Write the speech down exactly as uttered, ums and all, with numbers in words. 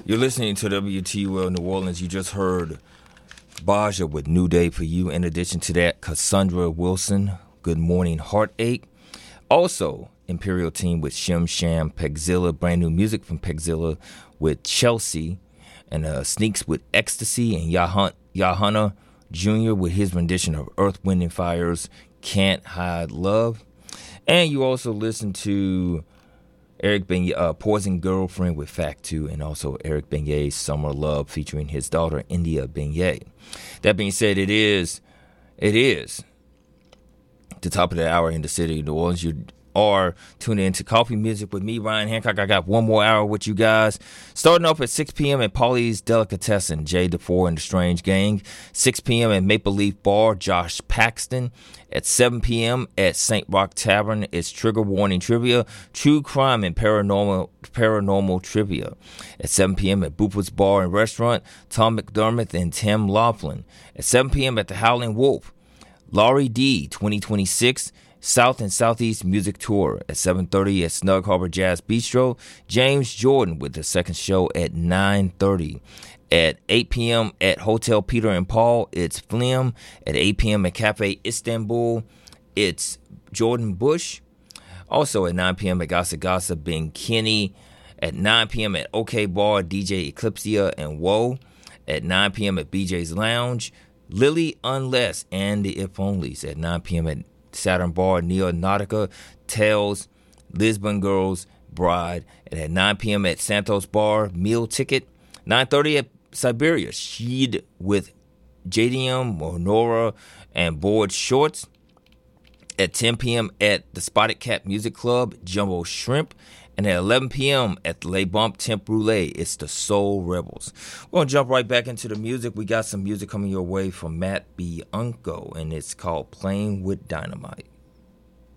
You're listening to W T U L New Orleans. You just heard Baja with New Day for You. In addition to that, Cassandra Wilson, Good Morning Heartache. Also, Imperial Team with Shim Sham, Pegzilla, brand new music from Pegzilla with Chelsea, and uh, Sneaks with Ecstasy, and Yahan- Yahana Junior with his rendition of Earth, Wind, and Fire's Can't Hide Love. And you also listen to Eric Beignet, uh, Poison Girlfriend with Fact two, and also Eric Beignet's Summer Love featuring his daughter, India Beignet. That being said, it is, it is the top of the hour in the city of New Orleans. You are tuning into Coffee Music with me, Ryan Hancock. I got one more hour with you guys. Starting off at six p.m. at Paulie's Delicatessen, Jay DeFore and the Strange Gang. six p.m. at Maple Leaf Bar, Josh Paxton. At seven p.m. at Saint Rock Tavern, it's Trigger Warning Trivia, True Crime and Paranormal Paranormal Trivia. At seven p.m. at Booper's Bar and Restaurant, Tom McDermott and Tim Laughlin. At seven p.m. at the Howling Wolf, Laurie D. twenty twenty-six, South and Southeast Music Tour. At seven thirty at Snug Harbor Jazz Bistro, James Jordan with the second show at nine thirty. At eight p.m. at Hotel Peter and Paul, it's Flim. At eight p.m. at Cafe Istanbul, it's Jordan Bush. Also at nine p.m. at Gossip Gossip, Ben Kenny. At nine p.m. at OK Bar, D J Eclipsia and Woe. At nine p.m. at B J's Lounge, Lily Unless and the If Onlys. At nine p.m. at Saturn Bar, Neo Nautica, Tales, Lisbon Girls, Bride. And at nine p.m. at Santos Bar, Meal Ticket. nine thirty at Siberia, Sheed with Jadium, Monora, and Board Shorts. At ten p.m. at the Spotted Cat Music Club, Jumbo Shrimp. And at eleven p.m. at the Le Bump Temp Brûlée, it's the Soul Rebels. We're going to jump right back into the music. We got some music coming your way from Matt Bianco, and it's called Playing with Dynamite.